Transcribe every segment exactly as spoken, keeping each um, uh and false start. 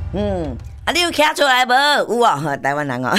嗯，啊，你有徛出来无？有哦，台湾人哦。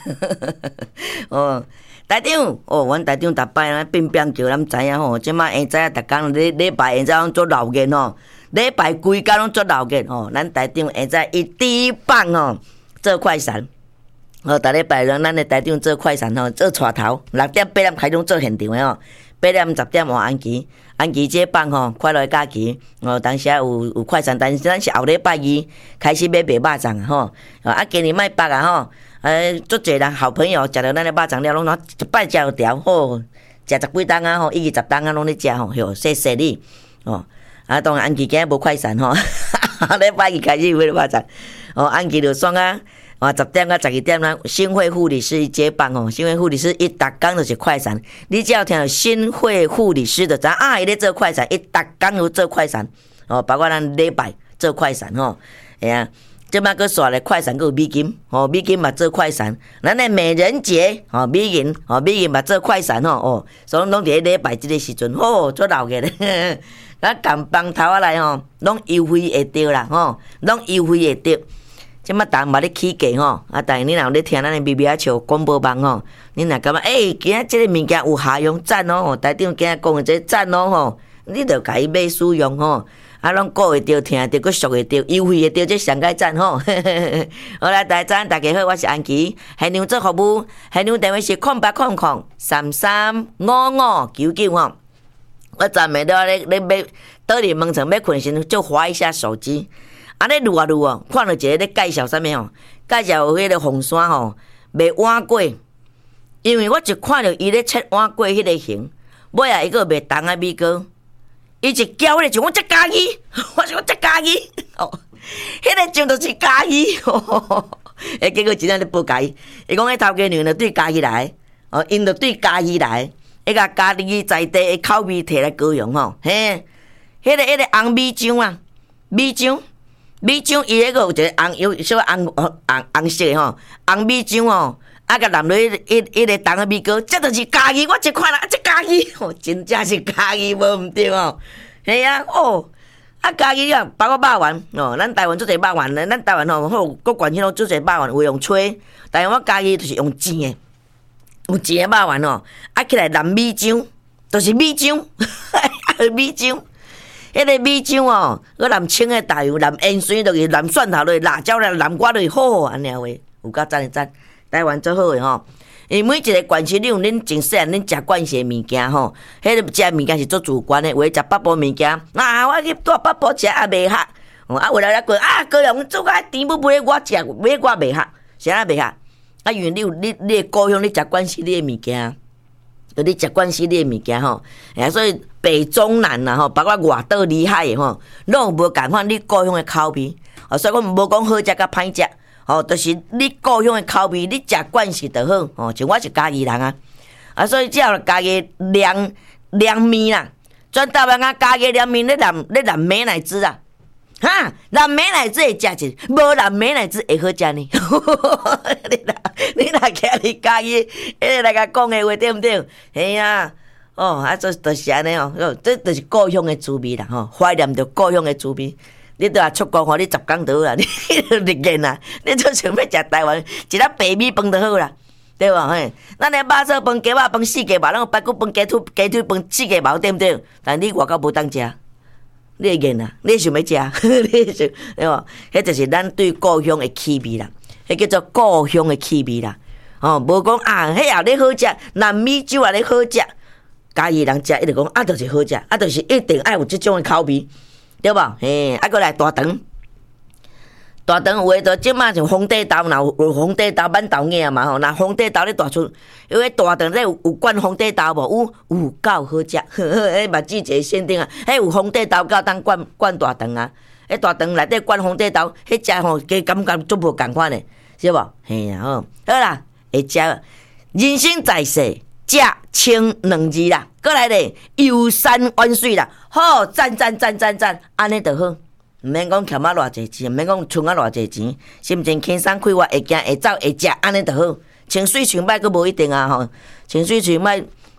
哦，台长，哦，阮台长逐摆啊变变叫咱知影吼，即摆下早逐工礼礼拜下早拢做闹热吼，礼拜规工拢做闹热吼，咱台长下早一第一棒吼做快闪。哦，逐礼拜咱咱的台长做快闪吼，做带头，六点八点开始做现场的吼，八点十点换安琪，安琪这棒吼，快乐的假期，哦，当时有有快闪，但是咱是后礼拜二开始买卖肉粽吼，啊，今年卖北啊吼，呃，足侪人好朋友食到咱的肉粽了，拢拿一摆食就调，吼，食十几档啊吼，一二十档啊拢咧食吼，哟，谢谢你，哦，啊，当然安琪今日无快闪吼，礼拜二开始买肉粽，哦，安琪就爽啊。啊，十点到十二点啦，新会护理师接棒哦。新会护理师一逐工就是快闪，你只要听到新会护理师的，知啊，伊咧做快闪，一逐工有做快闪哦，包括咱礼拜做快闪吼，哎呀，即摆佫刷咧快闪，佫有美金哦，美金嘛做快闪，咱的美人节哦，美银哦，美银嘛做快闪吼哦，所以拢伫咧礼拜即个时阵，吼做闹热咧，咱共帮头仔来吼，拢优惠会着啦吼，拢优惠会着。即摆逐嘛咧起价吼，啊！但是你若有咧听咱的咪咪啊笑广播网吼，你若感觉诶，今仔即个物件有下用赞哦，台长今仔讲的这赞哦吼，你着家己买使用吼，啊，拢顾会着、听着、佫俗会着、优惠会着，这上盖赞吼。好啦，大家大家好，我是安琪，现场做服务，现场电话是空八空空三三五五九九吼。我昨暝了咧咧买倒入门床要困时，就滑一下手机。啊！咧撸啊撸哦，看到一个咧介绍啥物吼，介绍有迄个红山吼卖碗粿，因为我就看到伊咧切碗粿迄个形，尾啊伊个卖糖啊米糕，伊一搅咧就我只家己，我是我只家己，哦，迄个种就是家己，诶，结果真正咧报家己，伊讲迄头家娘就对家己来，哦，因就对家己来，伊甲家己在地的口味摕来高用吼，嘿，迄个迄个红米浆啊，米浆。米浆伊迄个有一个红，有小红红红色吼，红米浆哦，啊甲淋落迄迄迄个糖的米糕，这就是家己，我一看啦，这家己哦，真正是家己无毋对哦，系啊，哦，啊家己啊，包括肉丸哦，咱台湾做者肉丸咧，咱台湾吼好各县市拢做者肉丸有用吹，但是我家己就是用煎的，用煎的肉丸哦，啊起来淋米浆，就是米浆，米浆。迄个米浆哦，佮淋清的大油，淋盐水落去，淋蒜头落去，辣椒落去，淋瓜落去，好安尼话，有够赞的赞，台湾最好的吼。因为每一个县市，你有恁真细汉恁食惯势物件吼，迄个食物件是做主观的，有诶食北部物件，啊，我去住北部食也袂合，哦，啊，为了咧讲啊，高雄做甲甜不买我食，买我袂合，是安袂合。啊，因为你有你你的故乡，你食惯势你的物件。你食惯势你的物件吼，哎，所以北中南啦吼，包括外岛里海的吼，拢有无共款你故乡的口味。哦，所以我无讲好食甲歹食，哦，就是你故乡的口味，你食惯势就好。哦，像我是家己人啊，啊，所以只要家己凉凉面啦，转台湾啊，家己凉面咧淋咧淋美乃滋啊。哈，蓝美乃滋会食一，无蓝美乃滋会好食呢。你若你若徛你家己，迄个来甲讲的话对毋对？嘿啊，哦，啊，这就是安尼哦，这就是故乡的滋味啦吼，怀念着故乡的滋味。你拄啊出国吼，你十工倒啦，你你见啦，你做想要食台湾一粒白米饭就好啦，对无嘿？咱的肉燥饭、鸡肉饭、四季肉，咱有排骨饭、鸡腿鸡腿饭、四季肉，对毋对？但你外口无当食。你会瘾啊？你想要食？你想对无？迄就是咱对故乡的气味啦，迄叫做故乡的气味啦。哦，无讲啊，迄也咧好食，南米酒也咧好食，家己人食一直讲啊，就是好食，啊，就是一定爱有即种的口味，对无？嘿，啊，搁来大肠，大肠有诶，就即马像红底豆，若有有红底豆、板豆芽嘛吼，若红底豆咧大出，因为大肠咧有有灌红底豆无？有有够好食，迄嘛季节限定啊！迄有红底豆够当灌灌大肠啊！迄大肠内底灌红底豆，迄食吼，加感觉足无共款诶，是无？嘿啊吼，好啦，会食人生在世，食清两字啦，过来咧游山玩水啦，好赞赞赞赞赞，安尼就好。毋免讲欠啊偌济钱，毋免讲存啊偌济钱，心情轻松快活，会行会走会食，安尼就好。情绪像歹佫无一定啊吼，情绪像歹，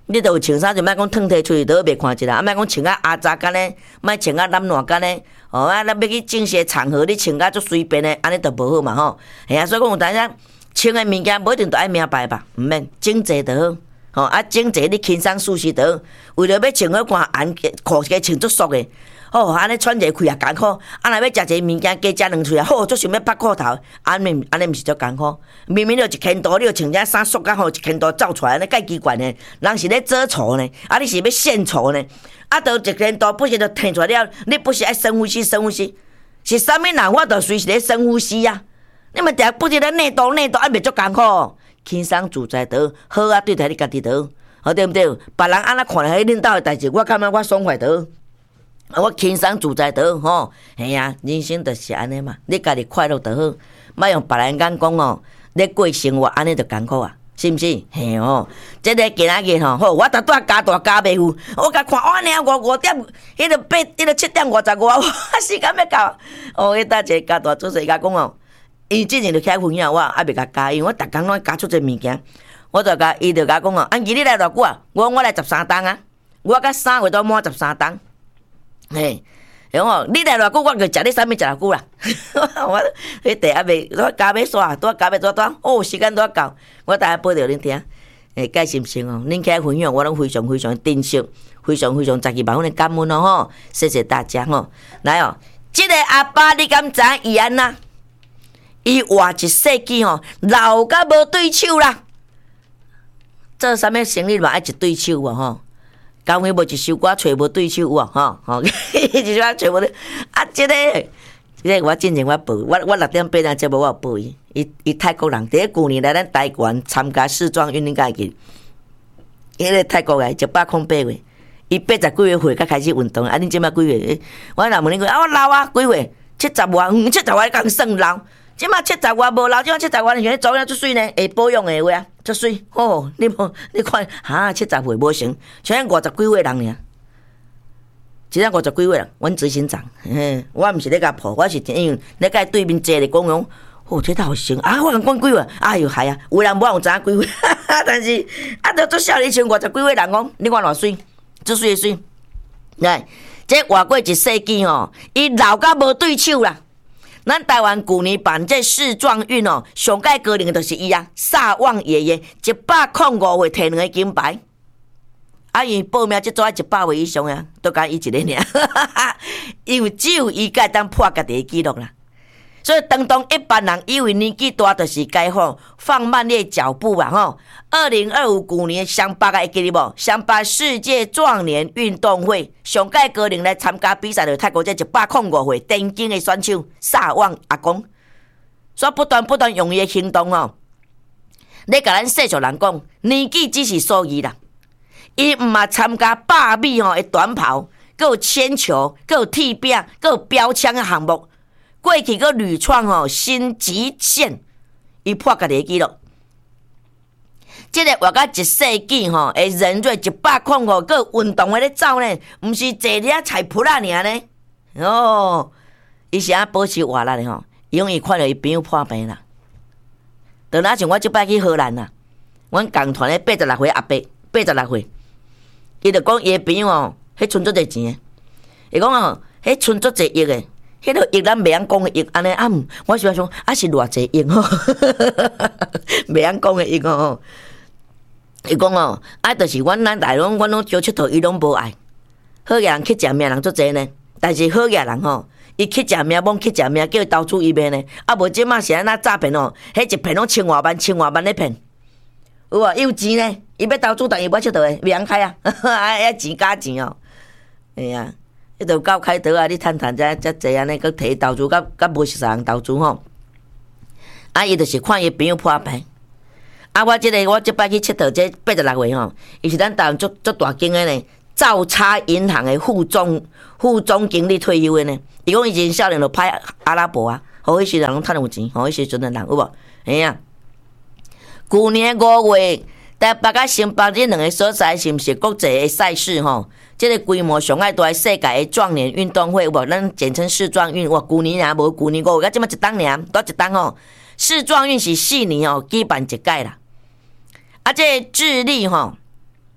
你著有穿衫就莫讲脱摕出去，倒袂看一下，啊莫讲穿啊阿杂干呢，莫穿啊染烂干呢，哦啊，咱要去正式场合，你穿啊足随便的，安尼就无好嘛吼。嘿啊，所以讲有当时穿的物件无一定着爱名牌吧，毋免整齐就好。吼啊，整齐你轻松舒适就好。为着要穿好看红裤加穿足俗的，哦，安尼穿一个开也艰苦。啊，若要食一个物件加食两喙啊，好，足想要拔裤头，安尼安尼毋是足艰苦。明明就一千度，你就穿只衫缩甲吼一千度走出来，安尼介奇怪呢。人是咧做醋呢，啊，你是要献醋呢？啊，都一千度不是就摕出来了？你不是爱深呼吸深呼吸？是啥物人我著随时咧深呼吸啊？你嘛定不是咧内度内度，啊，袂足艰苦。轻松自在得好啊，对待你家己得好，对不对？别人安那看来迄领导的代志，我感觉我爽快得，我轻松自在得吼。嘿啊，人生就是安尼嘛，你家己快乐就好，莫用别人眼讲哦。你过生活安尼就艰苦啊，是毋是？嘿哦，即个今仔日吼，好，我逐拄加大加袂赴，我甲看安尼五五点，迄个八，迄个七点五十五，时间要到。哦，迄搭一个加大主持甲讲哦。伊之前就起来分享，我还袂甲加，因为我逐工拢加出这物件，我就甲伊就甲讲哦，安琪你来偌久啊？我我来十三档啊，我甲三月都满十三档，嘿，然后你来偌久，我就食你啥物食偌久啦。我迄第下袂，我加要煞，拄加要拄拄，哦，时间拄到，我大家报着恁听，诶，介心心哦，恁起来分享，我拢非常非常珍惜，非常非常十二万分的感恩哦吼，谢谢大家吼，来哦，即个阿爸你敢知伊安那？伊活一世纪吼，老甲无对手啦。做啥物生意嘛爱一对手喎吼。讲话无一首歌找无对手喎吼吼，一首歌找无对。啊，即个即个我之前我报，我我六点八点节目我有报伊，伊伊泰国人，第一旧年来咱台湾参加世壮运，恁敢会记？迄个泰国个一百空八月，伊八十几月岁才开始运动，啊，恁即摆几月？我若问恁讲，啊，我老啊，几月？七十外，嗯，七十外讲算老。即马七十外无老，即马七十外，你像走了足水呢，会保养的话啊，足水哦。你无你看，哈，七十岁无成，像五十几岁人尔，只咱五十几岁人，阮执行长，嘿，我毋是咧甲破，我是因为咧甲对面坐咧讲讲，哦，这头成啊，我人讲几岁，哎哟，系啊，有人无人知影几岁，但是啊，都足少年像五十几岁人讲，你看偌水，足水诶水，来，这活过一世纪吼，伊老甲无对手啦。咱台湾旧年办这世壮运哦，上届高龄就是伊啊，撒旺爷爷一百零五岁摕两个金牌，啊，因报名即做一百位以上啊，都甲伊一个尔，因为只有伊才当破家己的纪录啦。所以当当一般人以为年纪大就是该吼放慢你的脚步啊吼。二零二五旧年上八个会记哩无？上八世界壮年运动会上届高龄来参加比赛的泰国这一百零五岁电竞的选手撒旺阿公，所以不断不断用伊的行动哦，你甲咱世俗人讲，年纪只是数字啦。伊毋嘛参加百米吼的短跑，佮有铅球，佮有踢壁，佮有标枪的项目。过去个屡创吼新极限，伊破家己纪录。即个活到一世纪吼，会人瑞一百零五，个运动诶咧走呢，毋是坐咧菜谱啊尔呢。哦，伊是啊保持活力的吼，因为伊看到伊朋友破病啦。就若像我即摆去荷兰啦，阮共团诶八十六岁阿伯，八十六岁，伊就讲伊诶朋友哦，迄存足侪钱诶，伊讲哦，迄存足侪亿诶。迄个亿咱袂晓讲的亿，安尼啊，我想想啊是偌济亿吼，袂晓讲的亿吼。伊讲哦，啊，就是阮咱大拢，阮拢招佚佗，伊拢无爱。好个人去食命人足济呢，但是好个人吼，伊去食命，罔去食命，叫伊投资伊骗呢。啊，无即马是安那诈骗哦，迄一骗拢千外万、千外万咧骗。有无？有钱呢？伊要投资，但伊无佚佗诶，袂晓开啊，啊，要钱加钱哦，哎呀。迄著到开头啊！你趁趁遮遮济安尼，佮摕投资，甲甲无熟人投资吼。啊，伊著是看伊朋友破病。啊，我即、这个我即摆去佚佗，这八十六岁吼，伊是咱台湾足足大间诶呢，造差银行诶副总副总经理退休诶呢。伊讲以前少年就派阿拉伯啊，互迄时人拢趁有钱，互迄时阵诶人有无？哎呀，旧年五月，台北甲新北这两个所在是毋是国际诶赛事吼？这个规模上爱大的世界的壮年运动会，无咱简称世壮运。哇，旧年啊，无旧年五月，即马一档尔，多一档吼。世壮运是四年哦，举办一届啦。啊，这智利吼，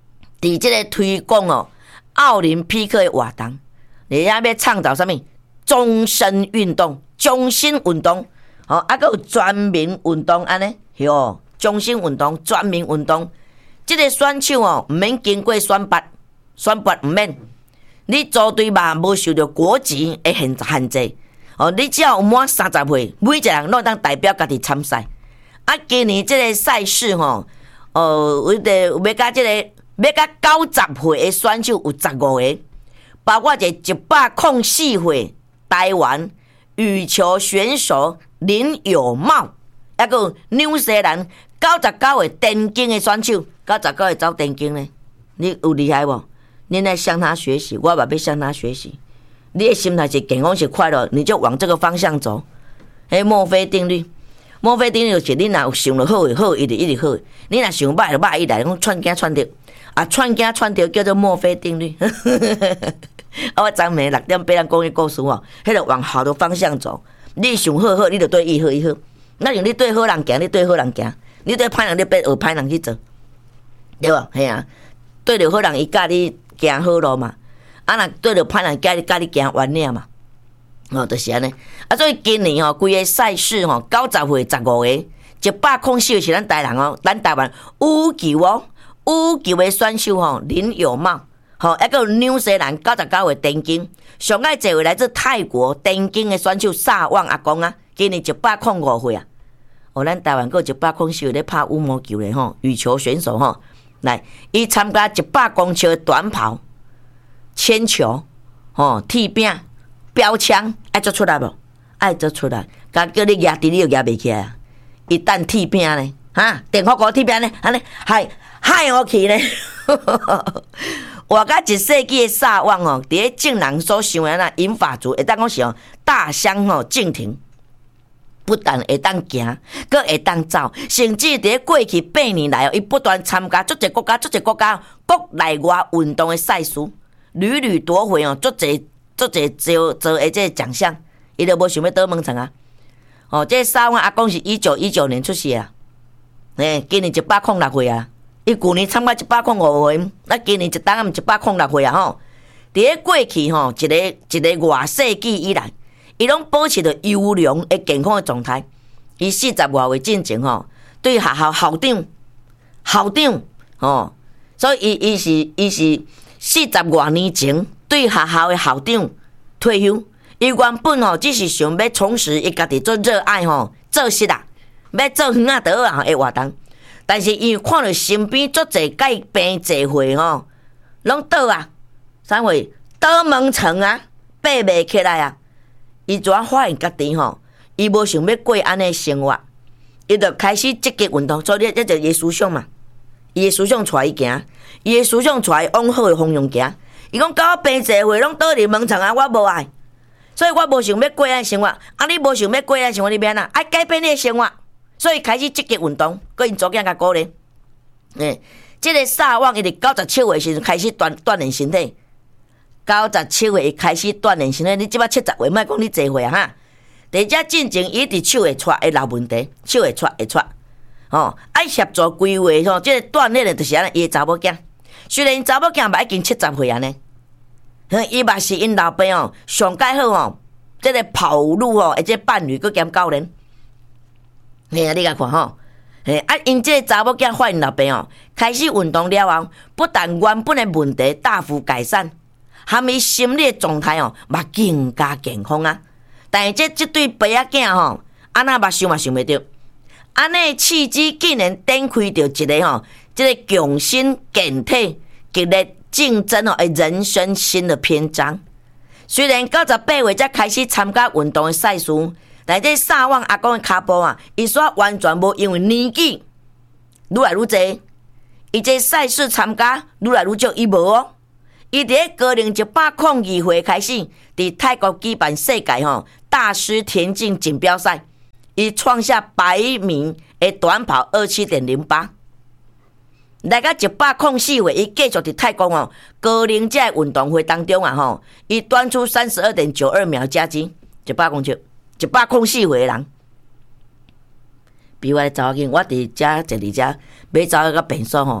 伫即个推广哦奥林匹克的活动，你遐要倡导啥物？终身运动、终身运动，哦，啊，佮有全民运动安尼，哟，终身运动、全民运动。即、这个选手哦，毋免经过选拔，选拔毋免。你组队嘛，无受到国籍的限限制。哦，你只要有满三十岁，每一个人拢当代表家己参赛。啊，今年即个赛事吼，呃，有得要甲即、这个要甲九十岁的选手有十五个，包括一个一百零四岁台湾羽球选手林有茂，还有纽西兰九十九岁电竞的选手，九十九岁走电竞呢，你有厉害无？你来向他学习，我嘛要向他学习。你的心态是健康是快乐，你就往这个方向走。迄墨菲定律，墨菲定律就是你若有想着好的好，一直一直好；你若想歹就歹，伊来讲串囝串着，啊串囝串着叫做墨菲定律。啊，我昨暝六点八人讲迄故事哦，迄个往好的方向走。你想好好，你就对伊好伊好。那像你对好人行，你对好人行；你对歹人，你别学歹人去做，对无？嘿啊，对着好人，伊教你行好路嘛。啊，若对着歹人，教你教你行弯领嘛。哦，就是安尼。啊，所以今年吼，规个赛事吼，九十岁十五个，一百零四是咱台人哦，咱台湾羽球哦，羽球的选手吼林有茂，吼，还有纽西兰九十九岁电竞，上爱一位来自泰国电竞的选手萨旺阿公啊，今年一百零五岁啊。哦，咱台湾还有一百零四岁咧拍羽毛球的吼，羽球选手吼，来，伊参加一百公尺的短跑。铅球，吼，铁饼、标枪，爱做出来无？爱做出来，甲叫你压伫你又压袂起来啊！一旦铁饼呢，哈，电火锅铁饼呢，安尼害害我去呢。活甲一世纪的萨旺哦，伫咧正人所想的那银发族，会当讲是哦，大相吼正庭，不但会当行，佮会当走，甚至伫过去八年来哦，伊不断参加足一国家、足一国家国内外运动的赛事。屡屡夺回哦，足侪足侪做做的这奖项，伊就无想要倒门场啊。哦，这三万阿公是一九一九年出世啊，诶，今年一百零六岁啊。伊旧年参加一百零五岁，那今年一当暗一百零六岁啊吼。伫咧过去吼，一个一个外世纪以来，伊拢保持着优良的健康的状态。伊四十外岁进前吼，对学校校长校长哦，所以伊伊是伊是。四十多年前，对学校的校长退休，伊原本吼只是想要从事伊家己做热爱吼做事啦，要做园仔倒啊的活动。但是伊看到身边足侪介病济岁吼，拢倒啊，啥货倒门床啊，爬袂起来啊。伊怎啊发现家己吼，伊无想要过安尼生活，伊就开始积极运动，所以这就伊思想嘛。伊的思想带伊行，伊的思想带伊往好的方向行。伊讲到我病济岁，拢倒伫门床啊，我无爱，所以我无想要过安生活。啊，你无想要过安生活，你免啊，爱改变你的生活。所以开始积极运动，佮因祖囝甲鼓励。诶，即个萨旺伊伫九十七岁时开始锻锻炼身体，九十七岁伊开始锻炼身体。你即摆七十岁，莫讲你济岁啊哈。第只进前伊伫手会出会闹问题，手会出会出。哦，爱协助规划吼，即、这个锻炼的就是安尼，伊查某囝，虽然查某囝嘛已经七十岁安尼，伊嘛是因老爸哦上介好哦，即、这个跑路哦，而且伴侣佮兼教练，嘿啊，你甲看吼，嘿啊，因即个查某囝发现老爸哦，开始运动了后，不但原本的问题大幅改善，含伊心理状态哦嘛更加健康啊。但是这即对爸仔囝吼，安那嘛想嘛想袂到。安尼契机竟然展开着一个吼，这个强身健体、激烈竞争哦，人生新的篇章。虽然九十八岁才开始参加运动的赛事，但这萨旺阿公的脚步啊，伊说完全无因为年纪愈来愈济，伊这赛事参加愈来愈少，伊无哦。伊伫高龄一百零二岁开始，伫泰国举办世界吼大师田径锦标赛。伊创下百名的短跑二七点零八，来到一百零四岁，伊继续伫泰国哦高龄者运动会当中啊吼，伊端出三十二点九二秒佳绩，一百公尺，一百零四岁的人，比我查某囝，我伫遮坐伫遮买查某个便所吼，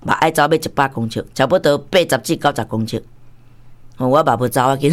嘛爱走要一百公尺，差不多八十至九十公尺。哦，我嘛无走啊紧，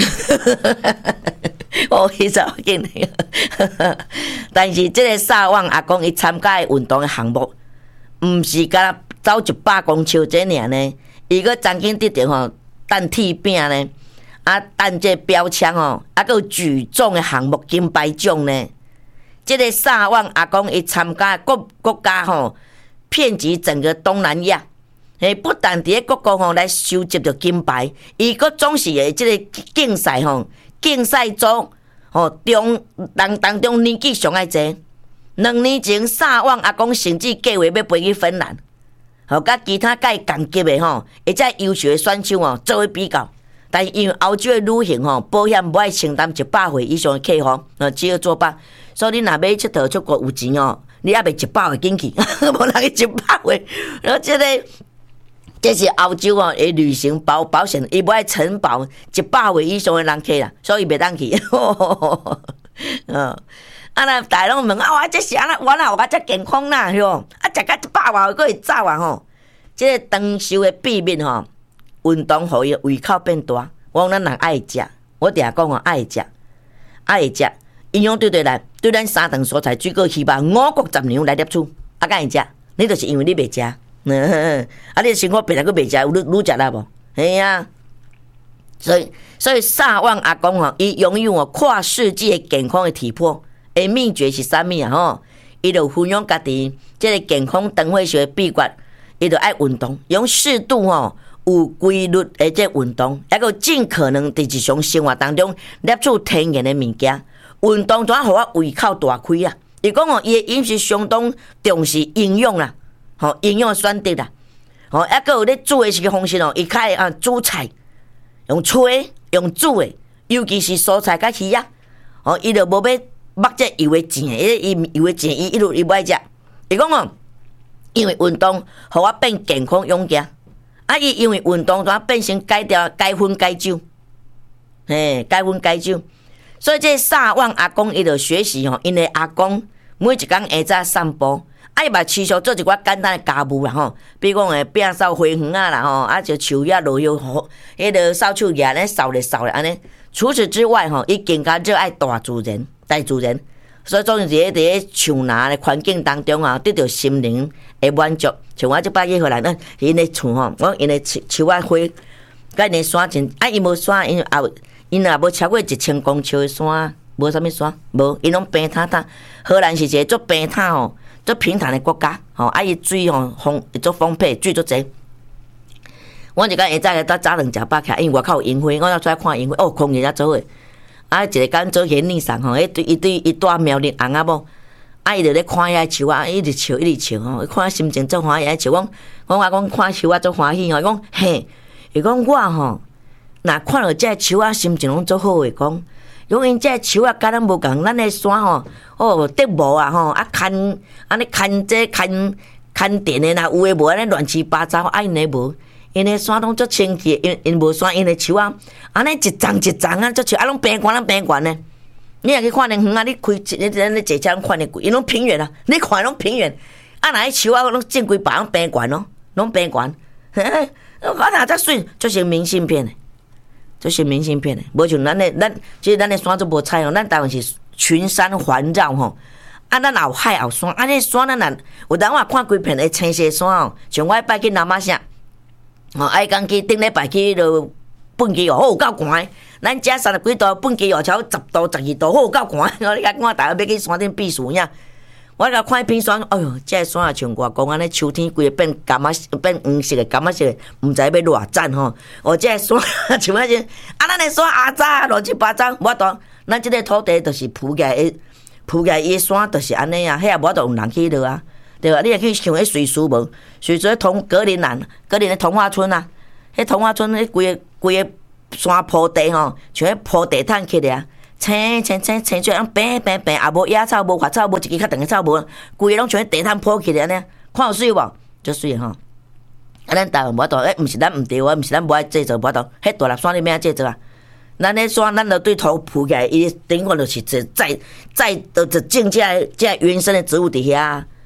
我去走紧。但是这个撒网阿公伊参加运动的项目，毋是甲走一百公尺这尔呢，伊个曾经得着吼弹铁饼呢，啊弹这标枪哦，啊个举重的项目金牌奖呢。这个撒网阿公伊参加国国家吼，遍及整个东南亚。诶，不但伫个国国吼来收集着金牌，伊个总是诶即个竞赛吼，竞赛组吼中当当中年纪上爱济。两年前撒网阿公甚至计划要飞去芬兰，吼甲其他甲伊同级诶吼，或者优秀诶选手哦做伙比较。但是因为欧洲诶旅行吼，保险无爱承担一百岁以上诶客户，呃，只好作罢。所以你若要佚佗出国有钱哦，你还袂一百岁进去，无人去一百岁。然后即个，这是欧洲哦诶旅行保保险，伊无爱承保一百岁以上诶人客啦，所以袂当去。嗯，啊那大家拢问啊，我这是安那，我哪有我这健康啦，是无？啊，食到一百外岁佫会走啊吼！这个长寿诶秘密吼，运动互伊胃口变大。我讲咱人爱食，我定讲哦爱食，爱食。营养对对来，对咱三顿蔬菜、水果、鱼肉、五谷杂粮来摄取，啊，敢会食？你就是因为你袂食，啊，你生活变来佫袂食，有愈愈食力无？嘿啊，所以所以撒网阿公吼，伊拥有哦跨世纪健康的体魄，诶秘诀是啥物啊？吼，伊就分享家己即个健康长血小的秘诀，伊就爱运动，用适度吼。有规律的这运动，还个尽可能伫日常生活当中摄取天然的物件。运动怎互我胃口大开啊？伊讲哦，伊的饮食相当重视营养啦，吼营养选择啦，吼还个有咧煮的时个方式哦，伊较会啊煮菜，用吹用煮的，尤其是蔬菜甲鱼啊，哦伊就无要擘这油的钱，伊伊油的钱伊一路伊无爱食。伊讲哦，因为运动互我变健康勇健。啊！伊因为运动怎变成改掉改荤改酒，嘿，改荤改酒。所以这撒网阿公伊就学习吼，因为阿公每一工下早散步，啊伊嘛持续做一寡简单的家务啦吼，比如讲诶，摒扫花园啊啦吼，啊就树叶落叶吼，迄个扫帚叶咧扫咧扫咧安尼。除此之外吼，伊更加热爱大自然、大自然，所以总是伫咧树林的环境当中啊，得到心灵的满足。像我即摆去荷兰，咱因的厝吼，我因的树啊花，甲因的山真，啊因无山，因也因也无超过一千公尺的山，无啥物山，无，因拢平坦坦。荷兰是一个足平坦吼，足平坦的国家，吼，啊伊水吼丰足丰沛，水足济。我一工下早个早两食饱起来，因为外口有樱花，我要出来看樱花，哦，空气也做诶。啊，一个工做园艺上吼，迄对伊对伊带苗栗红啊某。啊！伊就咧看遐树啊，一直笑一直笑吼，看心情足欢喜。笑讲，我话讲看树啊足欢喜吼，伊讲嘿，伊讲我吼，若看到这树啊，心情拢足好诶。讲，讲因这树啊，甲咱无共，咱诶山吼，哦，得无啊吼，啊牵安尼牵这牵牵电诶，若有诶无安尼乱七八糟，啊因诶无，因诶山拢足清气，因因无山，因诶树啊，安尼一丛一丛啊，足像啊拢平悬啊平悬诶。你若去看连远啊，你开你咱咧坐车看咧贵，因拢平原啊，你看拢平原，啊那迄树啊拢正规排拢平悬咯，拢平悬，我哪则水，就是明信片诶，就是明信片诶，无像咱咧咱，其实咱咧山都无彩哦，咱台湾是群山环绕吼，啊咱有海有山，啊那山咱若有当我看规片诶青色山哦，像我迄摆去南马城，哦爱讲去顶礼拜去落本基哦，好有够寒。咱遮三十几度，本基哦，超十度、十二度，好够寒。我你甲我大家要去山顶避暑呀？我甲看片山，哎哟，这山也像外公安尼，秋天规个变甘啊，变黄色的、甘啊色的，毋知要偌赞吼。哦，这山像啊像，啊，咱的山阿早乱七八糟，无当咱即个土地就是铺起来，铺起来伊山就是安尼啊，遐也无得有人去落啊，对吧？你也去想迄水树无？水树同格林兰、格林的童话村啊，迄童话村迄规个规个。山坡地吼，像迄铺地毯起来啊，青青青青出来，平平平，也无野草，无花草，无一支较长的草，无，规个拢像地毯铺起来安尼，看有水无？足水吼！啊，咱台湾无度，诶，毋是咱毋对啊，毋是咱无爱制作无度，迄大粒山你免制作啊？咱咧山，咱着对土铺起来，伊顶管就是再再再着就种这这原生的植物伫遐。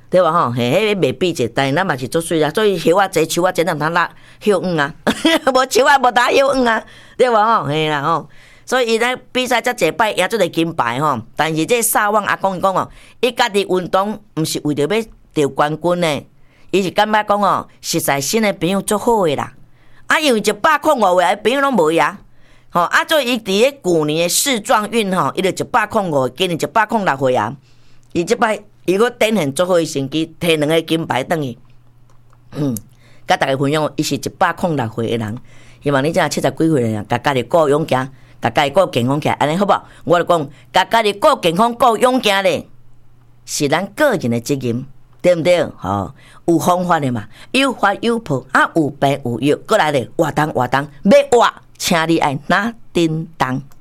对吧？吼，嘿，迄个未比者，但是咱嘛是做水啊，所以叶啊侪树啊，真难通拉叶黄啊，无树啊无打叶黄啊，对吧？吼，嘿啦吼。所以伊咧比赛遮济摆赢做个金牌吼，但是这撒网阿公伊讲哦，伊家己运动毋是为着要得冠军呢，伊是感觉讲哦，实在新的朋友足好诶啦。啊，因为一百零五个朋友拢无呀，吼啊，所以伊伫咧旧年诶世壮运吼，伊就一百零五，今年一百零六岁啊，伊即摆伊个展现足好诶成绩，摕两个金牌转去。嗯，甲大家分享，伊是一百零六岁诶人，希望你真七十几岁诶，甲家己顾勇行。家己顾健康起来，安尼好无？我就讲，家家己顾健康、顾勇敢咧，是咱个人的责任，对毋对？吼、哦，有方法的嘛，有法有谱，啊，有病有药，过来咧，活动活动，要活，请你爱拿叮当。